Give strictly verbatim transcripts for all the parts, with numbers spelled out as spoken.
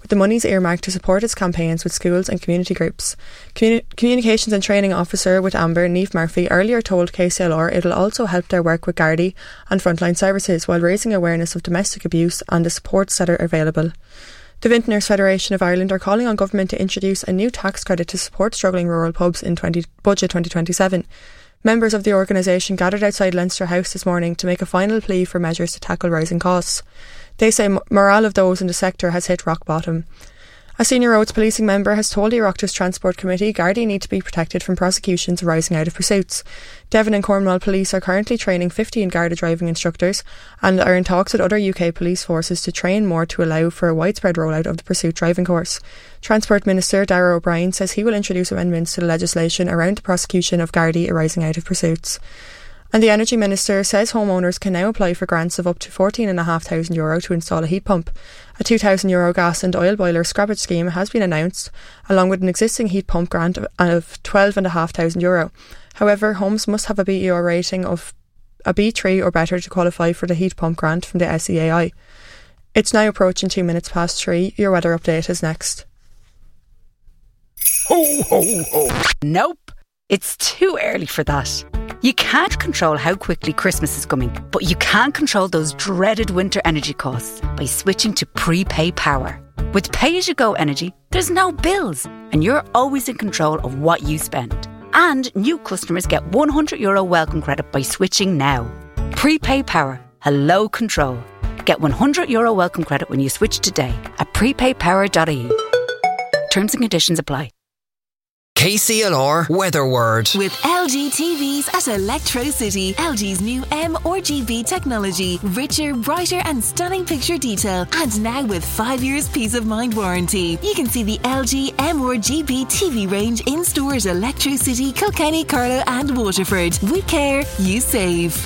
with the monies earmarked to support its campaigns with schools and community groups. Communi- Communications and Training Officer with Amber, Niamh Murphy, earlier told K C L R it'll also help their work with Gardaí and frontline services while raising awareness of domestic abuse and the supports that are available. The Vintners Federation of Ireland are calling on government to introduce a new tax credit to support struggling rural pubs in twenty, Budget twenty twenty-seven. Members of the organisation gathered outside Leinster House this morning to make a final plea for measures to tackle rising costs. They say morale of those in the sector has hit rock bottom. A senior roads policing member has told the Oireachtas Transport Committee Gardaí need to be protected from prosecutions arising out of pursuits. Devon and Cornwall Police are currently training fifteen Garda driving instructors and are in talks with other U K police forces to train more to allow for a widespread rollout of the pursuit driving course. Transport Minister Darragh O'Brien says he will introduce amendments to the legislation around the prosecution of Gardaí arising out of pursuits. And the Energy Minister says homeowners can now apply for grants of up to fourteen thousand five hundred euro to install a heat pump. A two thousand euro gas and oil boiler scrappage scheme has been announced, along with an existing heat pump grant of twelve thousand five hundred euro. However, homes must have a B E R rating of a B three or better to qualify for the heat pump grant from the S E A I. It's now approaching two minutes past three. Your weather update is next. Ho, ho, ho. Nope, it's too early for that. You can't control how quickly Christmas is coming, but you can control those dreaded winter energy costs by switching to Prepay Power. With pay-as-you-go energy, there's no bills, and you're always in control of what you spend. And new customers get one hundred euro welcome credit by switching now. Prepay Power. Hello control. Get one hundred euro welcome credit when you switch today at prepay power dot I E. Terms and conditions apply. K C L R Weather Word. With L G T Vs at Electro City. L G's new M R G B technology. Richer, brighter and stunning picture detail. And now with five years peace of mind warranty. You can see the L G M R G B T V range in stores Electro City, Kilkenny, Carlow and Waterford. We care, you save.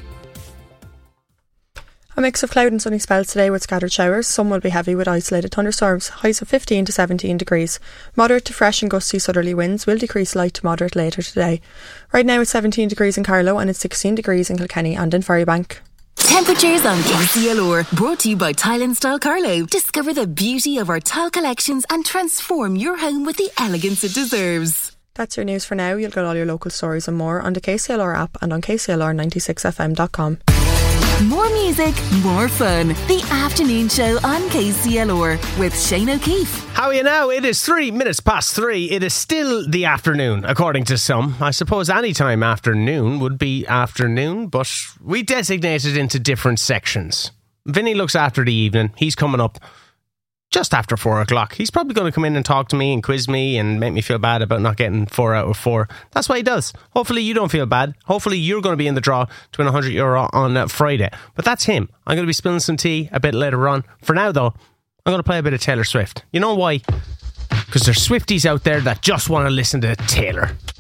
A mix of cloud and sunny spells today with scattered showers. Some will be heavy with isolated thunderstorms. Highs of fifteen to seventeen degrees. Moderate to fresh and gusty southerly winds will decrease light to moderate later today. Right now it's seventeen degrees in Carlow and it's sixteen degrees in Kilkenny and in Ferrybank. Temperatures on K C L R. Brought to you by Tile and Style Carlow. Discover the beauty of our tile collections and transform your home with the elegance it deserves. That's your news for now. You'll get all your local stories and more on the K C L R app and on k c l r ninety-six f m dot com. More music, more fun. The afternoon show on K C L R with Shane O'Keefe. How are you now? It is three minutes past three. It is still the afternoon, according to some. I suppose any time afternoon would be afternoon, but we designate it into different sections. Vinny looks after the evening. He's coming up just after four o'clock. He's probably going to come in and talk to me and quiz me and make me feel bad about not getting four out of four. That's what he does. Hopefully you don't feel bad. Hopefully you're going to be in the draw to win one hundred euro on uh, Friday. But that's him. I'm going to be spilling some tea a bit later on. For now though, I'm going to play a bit of Taylor Swift. You know why? Because there's Swifties out there that just want to listen to Taylor.